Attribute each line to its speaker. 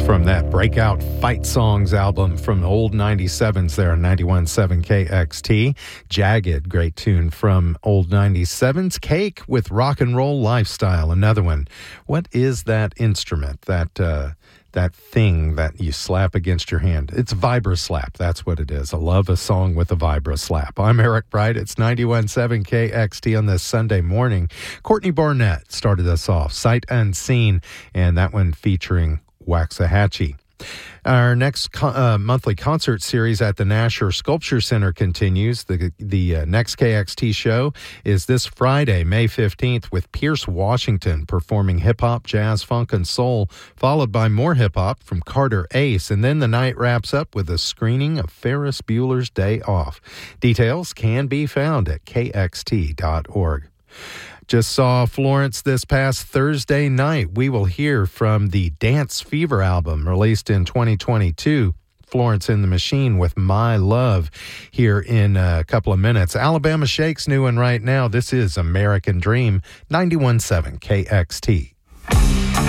Speaker 1: From that breakout Fight Songs album from the old 97s there on 91.7 KXT. Jagged, great tune from old 97s. Cake with Rock and Roll Lifestyle, another one. What is that instrument, that thing that you slap against your hand? It's Vibra Slap. That's what it is. I love a song with a Vibra Slap. I'm Eric Bright. It's 91.7 KXT on this Sunday morning. Courtney Barnett started us off, Sight Unseen, and that one featuring Waxahachie. Our next monthly concert series at the Nasher Sculpture Center continues. The next KXT show is this Friday, May 15th, with Pierce Washington performing hip-hop, jazz, funk, and soul, followed by more hip-hop from Carter Ace. And then the night wraps up with a screening of Ferris Bueller's Day Off. Details can be found at kxt.org. Just saw Florence this past Thursday night. We will hear from the Dance Fever album released in 2022. Florence and the Machine with My Love here in a couple of minutes. Alabama Shake's new one right now. This is American Dream, 91.7 KXT.